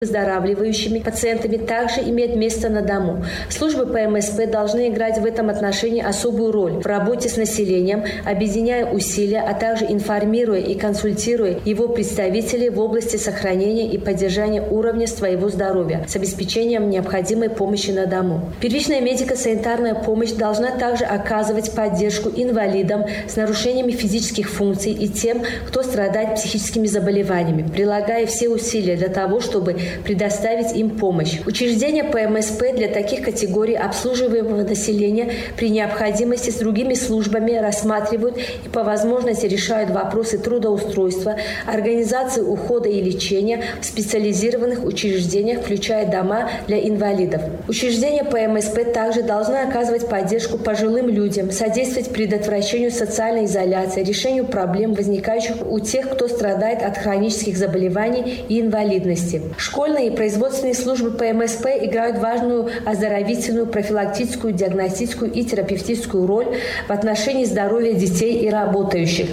выздоравливающими пациентами также имеет место на дому. Службы ПМСП должны играть в этом отношении особую роль в работе с населением, объединяя усилия, а также информируя и консультируя его представителей в области сохранения и поддержания уровня своего здоровья с обеспечением необходимой помощи на дому. Первичная медико-санитарная помощь должна также оказывать поддержку инвалидам с нарушениями физических функций и тем, кто страдает психическими заболеваниями, прилагая все усилия для того, чтобы предоставить им помощь. Учреждения ПМСП для таких категорий обслуживаемого населения при необходимости с другими службами рассматривают и по возможности решают вопросы трудоустройства, организации ухода и лечения в специализированных учреждениях, включая дома для инвалидов. Учреждения ПМСП также должны оказывать поддержку пожилым людям, содействовать предотвращению социальной изоляции, решению проблем, возникающих у тех, кто страдает от хронических заболеваний и инвалидности. Школьные и производственные службы ПМСП играют важную оздоровительную, профилактическую, диагностическую и терапевтическую роль в отношении здоровья детей и работающих.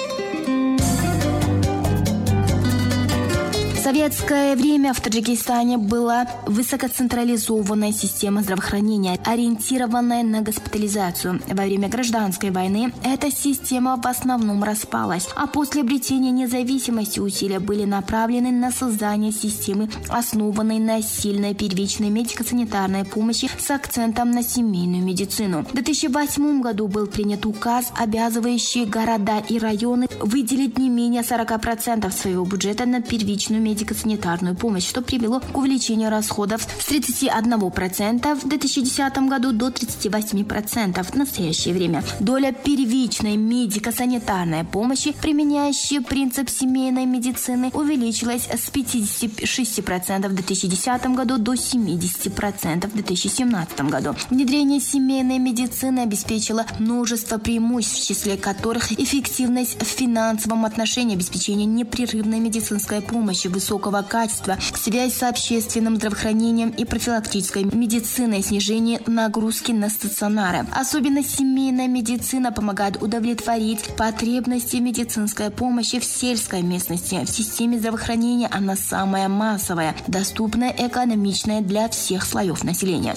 В советское время в Таджикистане была высокоцентрализованная система здравоохранения, ориентированная на госпитализацию. Во время гражданской войны эта система в основном распалась, а после обретения независимости усилия были направлены на создание системы, основанной на сильной первичной медико-санитарной помощи с акцентом на семейную медицину. В 2008 году был принят указ, обязывающий города и районы выделить не менее 40% своего бюджета на первичную медико-санитарную помощь, что привело к увеличению расходов с 31% в 2010 году до 38% в настоящее время. Доля первичной медико-санитарной помощи, применяющей принцип семейной медицины, увеличилась с 56% в 2010 году до 70% в 2017 году. Внедрение семейной медицины обеспечило множество преимуществ, в числе которых эффективность в финансовом отношении, обеспечение непрерывной медицинской помощи высокого качества, связь с общественным здравоохранением и профилактической медициной, снижение нагрузки на стационары. Особенно семейная медицина помогает удовлетворить потребности медицинской помощи в сельской местности. В системе здравоохранения она самая массовая, доступная, экономичная для всех слоев населения.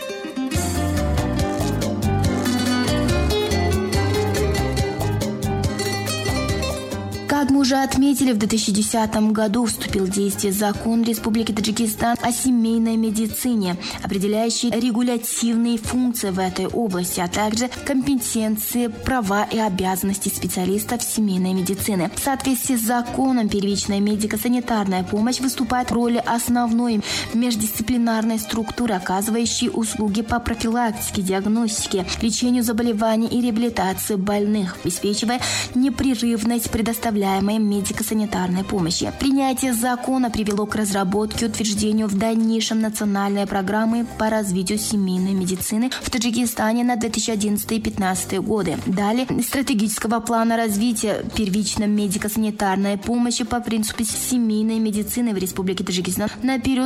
Как мы уже отметили, в 2010 году вступил в действие закон Республики Таджикистан о семейной медицине, определяющий регулятивные функции в этой области, а также компетенции, права и обязанности специалистов семейной медицины. В соответствии с законом первичная медико-санитарная помощь выступает в роли основной междисциплинарной структуры, оказывающей услуги по профилактике, диагностике, лечению заболеваний и реабилитации больных, обеспечивая непрерывность предоставляемой медико-санитарной помощи. Принятие закона привело к разработке и утверждению в дальнейшем национальной программы по развитию семейной медицины в Таджикистане на 2011-2015 годы. Далее стратегического плана развития первичной медико-санитарной помощи по принципу семейной медицины в Республике Таджикистан на период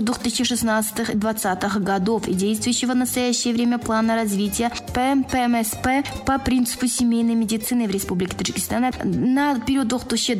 2016-2020 годов и действующего в настоящее время плана развития ПМСП по принципу семейной медицины в Республике Таджикистан на период 2021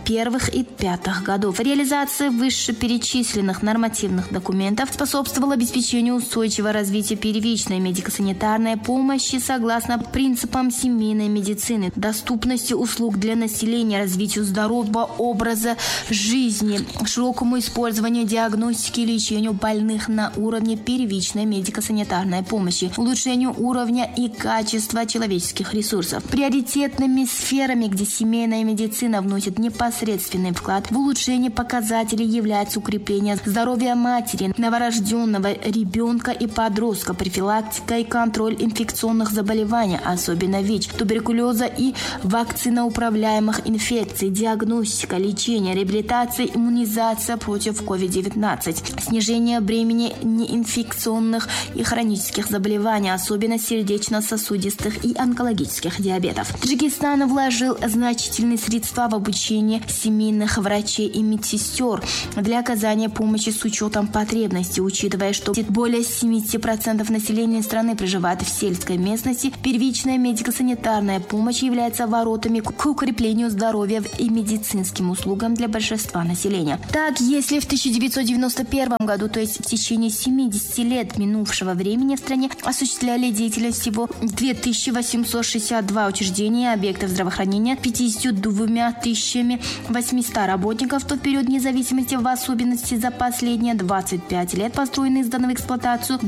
и 2005 годов. Реализация вышеперечисленных нормативных документов способствовала обеспечению устойчивого развития первичной медико-санитарной помощи согласно принципам семейной медицины, доступности услуг для населения, развитию здорового образа жизни, широкому использованию диагностики и лечению больных на уровне первичной медико-санитарной помощи, улучшению уровня и качества человеческих ресурсов. Приоритетными сферами, где семейная медицина вносит непосредственный вклад в улучшение показателей, является укрепление здоровья матери, новорожденного ребенка и подростка, профилактика и контроль инфекционных заболеваний, особенно ВИЧ, туберкулеза и вакциноуправляемых инфекций, диагностика, лечение, реабилитация, иммунизация против COVID-19, снижение бремени неинфекционных и хронических заболеваний, особенно сердечно-сосудистых и онкологических диабетов. Таджикистан вложил значительные средства в обучение семейных врачей и медсестер для оказания помощи с учетом потребностей, учитывая, что более 70% населения страны проживает в сельской местности. Первичная медико-санитарная помощь является воротами к укреплению здоровья и медицинским услугам для большинства населения. Так, если в 1991 году, то есть в течение 70 лет минувшего времени, в стране осуществляли деятельность всего 2862 учреждения и объектов здравоохранения, 52 800 работников, то в период независимости, в особенности за последние 25 лет, построены и сданы в эксплуатацию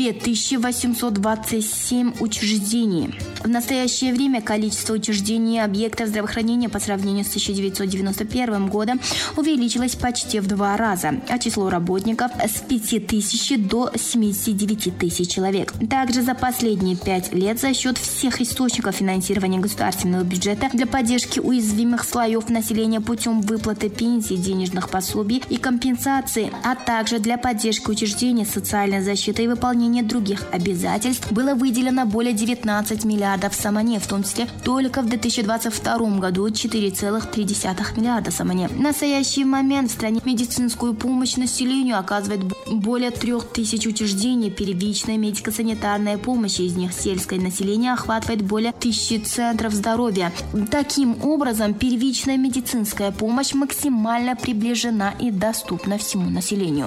2827 учреждений. В настоящее время количество учреждений и объектов здравоохранения по сравнению с 1991 годом увеличилось почти в 2 раза, а число работников с 5000 до 79 тысяч человек. Также за последние 5 лет за счет всех источников финансирования государственного бюджета для поддержки уязвимых слоев населения путем выплаты пенсий, денежных пособий и компенсаций, а также для поддержки учреждений социальной защиты и выполнения других обязательств было выделено более 19 миллиардов самане, в том числе только в 2022 году 4,3 миллиарда самане. В настоящий момент в стране медицинскую помощь населению оказывает более 3000 учреждений первичной медико-санитарной помощи, из них сельское население охватывает более 1000 центров здоровья. Таким образом, первичная медицинская помощь максимально приближена и доступна всему населению.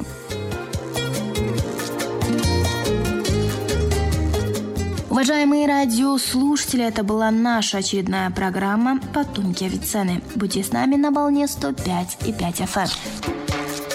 Уважаемые радиослушатели, это была наша очередная программа «Потомки Авиценны». Будьте с нами на волне 105,5 FM.